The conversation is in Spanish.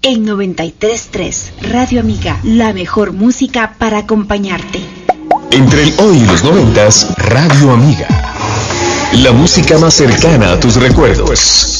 En 93.3, Radio Amiga, la mejor música para acompañarte. Entre el hoy y los 90s, Radio Amiga. La música más cercana a tus recuerdos.